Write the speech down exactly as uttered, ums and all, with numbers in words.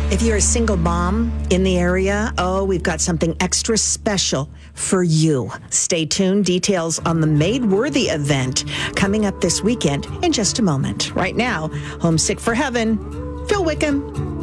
If you're a single mom in the area, oh, we've got something extra special for you. Stay tuned. Details on the Made Worthy event coming up this weekend in just a moment. Right now, Homesick for Heaven, Phil Wickham.